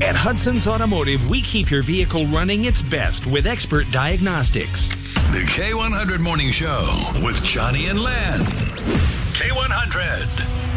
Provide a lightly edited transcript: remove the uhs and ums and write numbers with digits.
At Hudson's Automotive, we keep your vehicle running its best with expert diagnostics. The K100 Morning Show with Johnny and Len. K100.